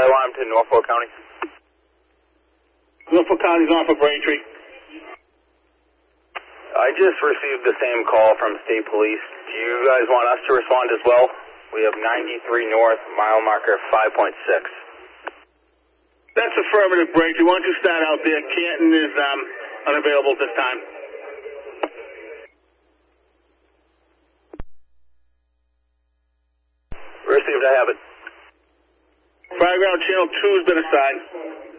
fire alarm to Norfolk County. Norfolk County's on for Braintree. I just received the same call from state police. Do you guys want us to respond as well? We have 93 North, mile marker 5.6. That's affirmative, Braintree. Why don't you start out there? Canton is unavailable at this time. Received, I have it. Fireground Channel 2 has been assigned.